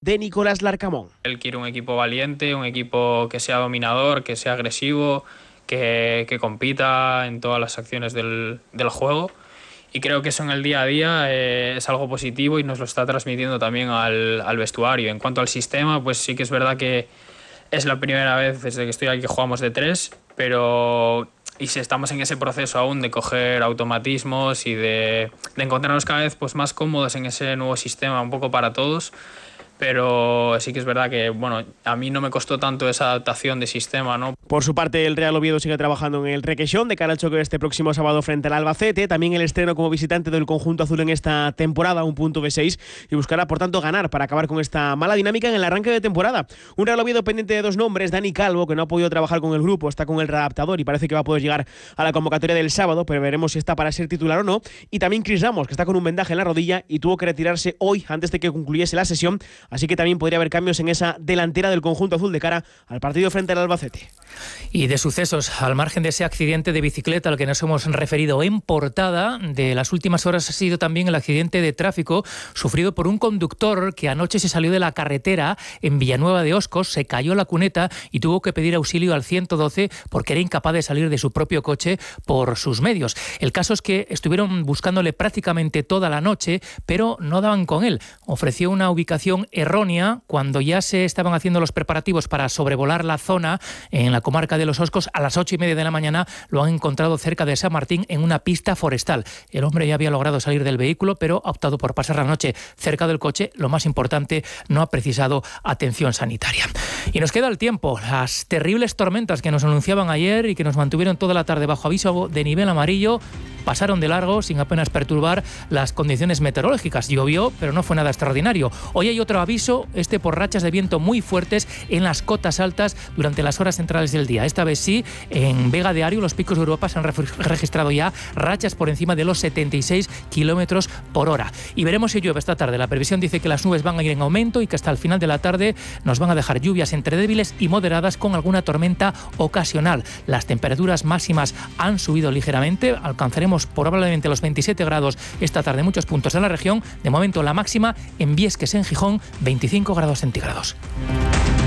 de Nicolás Larcamón. Él quiere un equipo valiente, un equipo que sea dominador, que sea agresivo, que compita en todas las acciones del juego. Y creo que eso en el día a día es algo positivo y nos lo está transmitiendo también al vestuario. En cuanto al sistema, pues sí que es verdad que es la primera vez desde que estoy aquí que jugamos de 3, pero si estamos en ese proceso aún de coger automatismos y de encontrarnos cada vez pues más cómodos en ese nuevo sistema, un poco para todos. Pero sí que es verdad que, bueno, a mí no me costó tanto esa adaptación de sistema, ¿no? Por su parte, el Real Oviedo sigue trabajando en el Requeixón de cara al choque de este próximo sábado frente al Albacete. También el estreno como visitante del conjunto azul en esta temporada, un punto de 6, y buscará, por tanto, ganar para acabar con esta mala dinámica en el arranque de temporada. Un Real Oviedo pendiente de 2 nombres, Dani Calvo, que no ha podido trabajar con el grupo, está con el readaptador y parece que va a poder llegar a la convocatoria del sábado, pero veremos si está para ser titular o no. Y también Chris Ramos, que está con un vendaje en la rodilla y tuvo que retirarse hoy antes de que concluyese la sesión, así que también podría haber cambios en esa delantera del conjunto azul de cara al partido frente al Albacete. Y de sucesos, al margen de ese accidente de bicicleta al que nos hemos referido en portada, de las últimas horas ha sido también el accidente de tráfico sufrido por un conductor que anoche se salió de la carretera en Villanueva de Oscos, se cayó la cuneta y tuvo que pedir auxilio al 112 porque era incapaz de salir de su propio coche por sus medios. El caso es que estuvieron buscándole prácticamente toda la noche, pero no daban con él. Ofreció una ubicación errónea cuando ya se estaban haciendo los preparativos para sobrevolar la zona en la comarca de Los Oscos. A las 8:30 de la mañana lo han encontrado cerca de San Martín en una pista forestal. El hombre ya había logrado salir del vehículo, pero ha optado por pasar la noche cerca del coche. Lo más importante, no ha precisado atención sanitaria. Y nos queda el tiempo. Las terribles tormentas que nos anunciaban ayer y que nos mantuvieron toda la tarde bajo aviso de nivel amarillo pasaron de largo sin apenas perturbar las condiciones meteorológicas. Llovió, pero no fue nada extraordinario. Hoy hay otro aviso, por rachas de viento muy fuertes en las cotas altas durante las horas centrales del día. Esta vez sí, en Vega de Ario, los picos de Europa se han registrado ya rachas por encima de los 76 kilómetros por hora. Y veremos si llueve esta tarde. La previsión dice que las nubes van a ir en aumento y que hasta el final de la tarde nos van a dejar lluvias entre débiles y moderadas con alguna tormenta ocasional. Las temperaturas máximas han subido ligeramente, alcanzaremos probablemente los 27 grados esta tarde en muchos puntos de la región. De momento la máxima en Viesques, en Gijón, 25 grados centígrados.